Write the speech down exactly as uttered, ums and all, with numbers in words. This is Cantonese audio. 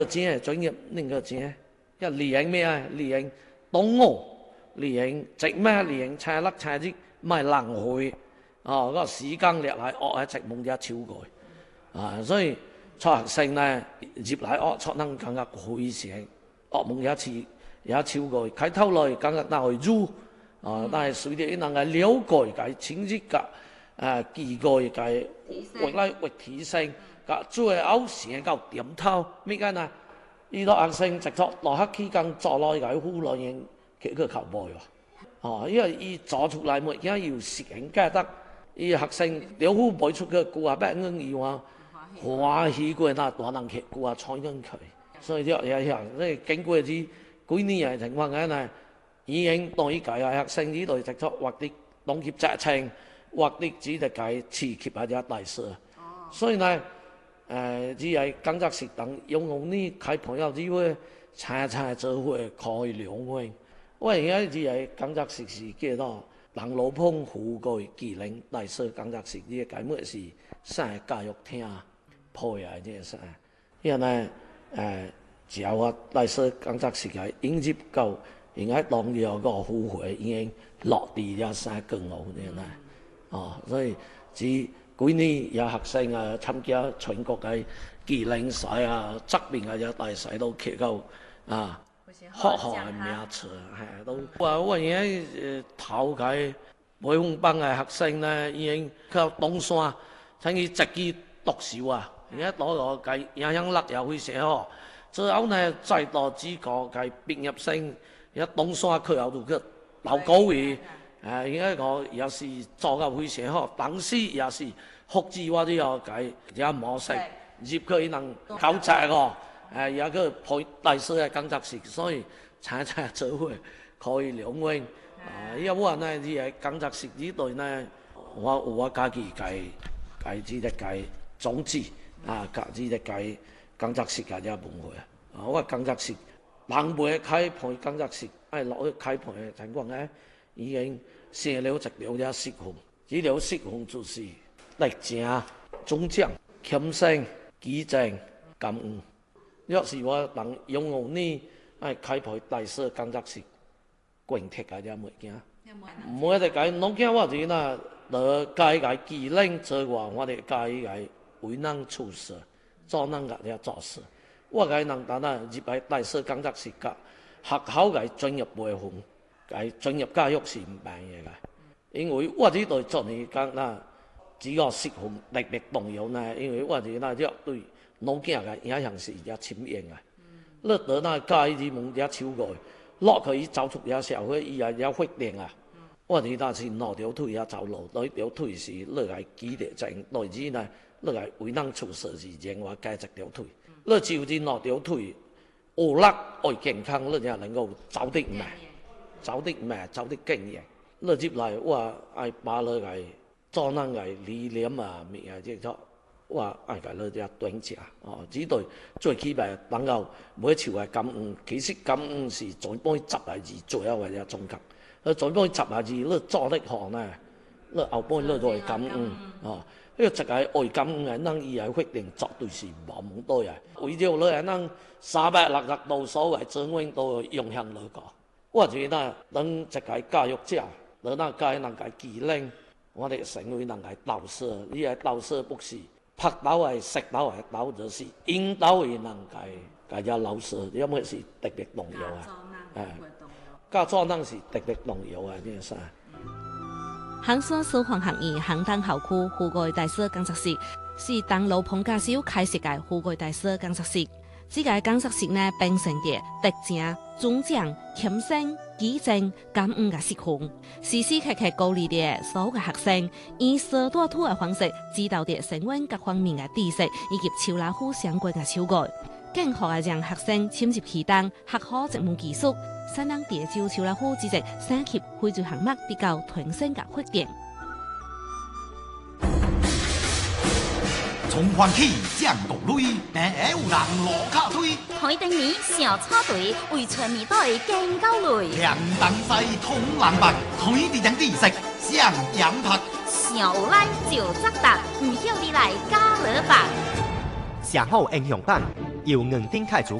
錢係專業呢個錢，一練咩啊？練動我，練直咩？練踩甩踩啲，唔係能去哦。嗰個時間力係惡係直夢一超過啊，所以初學生呢入嚟惡初能更加會成，惡夢一次也超過，開頭來更加難去做啊，但係隨住能夠了解嘅清晰嘅誒機構嘅越來越提升。最後成個點頭，咩解呢？遇到學生直接落黑期間做來嘅護老員，佢個求背喎。哦，因為伊做出來物件要時間加得，伊學生了護背出嘅顧下咩嘢話，歡喜過那大人客顧下採緊佢，所以啲嘢嘢，即係經過啲幾年嘅情況下呢，已經對佢嘅學生呢度直接或啲當業責情，或啲只係計持業或者大事，所以呢。誒，只係工作室等用用呢開朋友之會，參參做會開兩會。我而家只係工作室是叫做人老碰富貴技能大師工作室，呢個解乜是生教育廳配啊啲嘢，因為呢誒，只有我大師工作室係應接夠，而家當有個富貴已經落地咗生更好啲啦。哦，所以只。幾年有學生啊參加全國嘅技能賽啊，側邊嘅有大賽都企到啊，學校嘅名次係都。話我而家誒頭嘅培訓班嘅學生呢，已經靠東山，趁佢自己讀書啊，而家攞個計影響力又會寫呵。最後呢，再到幾個嘅畢業生，而家東山佢有度嘅老高位。誒，應該講有時做嘅會寫呵，當時也是學字或者有計有模式，入佢能搞責個，誒有個配大師嘅工作室，所以參參做會可以兩位。啊，因為我呢啲係工作室呢度呢，我我家己計計只隻計總之啊，計只隻計工作室嘅一部分啊，我工作室人會開配工作室，係落去開配嘅情況呢。已經寫了一條嘅釋放，呢條釋放就是力正、中將、謙遜、機正、感恩。若是我能擁有呢，係開培大師工作室，貫徹嘅啲物件。唔會哋講，農經我哋呢，嚟介嘅技能之外，我哋介嘅為能處事，做能嘅啲做事。我嘅能等啊，入喺大師工作室嘅學校嘅專業培訓。係進入教育是唔辦嘢嘅，因為我哋對做呢間啦，只個適合特別重要呢，因為我哋呢啲對老囝嘅影響是也深遠嘅。你對那教育啲夢也超過，落去走出也社會伊也也決定啊。我哋那是攞條腿也走路，攞條腿是你係基地正，來之呢你係為能處事是認為價值條腿，你就係攞條腿，學叻愛健康，你就能夠走得慢。走得慢，走得經驗。你接嚟我係把你係做能係理念啊，咩啊即係我係個你啲短詞哦，只對最起碼能夠每一條係感恩，其實感恩是再幫佢執下字，最後為咗中級。你再幫佢執下字，你做得行呢，你後幫你都係感恩哦。呢個就係愛感恩嘅，能以係決定絕對是冇咁多嘅。為咗你係能三百六十度所謂轉彎都影響你個。我覺得能一個教育者，能那個能個技能，我哋成為能個導師。呢個導師不是拍導係食導係導，就是引導嘅能個個只老師，因為是特別重要啊！誒，教做能是特別重要啊！呢個啥？ 衡山消防學院衡東校區富貴大師工作室是東路彭家修開設嘅富貴大師工作室。這個工作室呢，變成咗特正、中將、謙遜、機正、感恩嘅釋放，時時刻刻鼓勵啲所有嘅學生，以小大圖嘅方式指導啲生活各方面嘅知識以及超老虎相關嘅修改，更好嘅讓學生潛入其中，學好一門技術，才能地招超老虎知識，升級非洲項目比較團升嘅發展。 從歡喜降到累，但係有人落卡推。 開燈年小草隊為全面隊更高累。 強東西通南北，開啲種知識上陽拍。 小有來就作答，唔曉你來加勒吧。 寫好英雄版。 由硬丁凯族